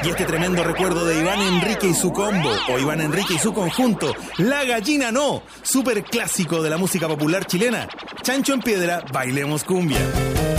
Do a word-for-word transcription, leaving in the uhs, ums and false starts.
Y este tremendo recuerdo de Iván Enrique y su combo, o Iván Enrique y su conjunto, La Gallina No, súper clásico de la música popular chilena. Chancho en Piedra, bailemos cumbia.